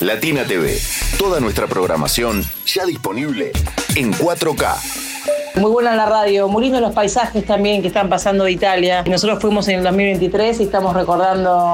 Latina TV. Toda nuestra programación ya disponible en 4K. Muy buena la radio, muy lindos los paisajes también que están pasando de Italia. Nosotros fuimos en el 2023 y estamos recordando